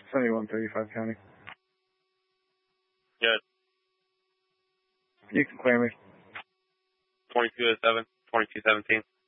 7135 County. Good. You can clear me. 2207, 2217.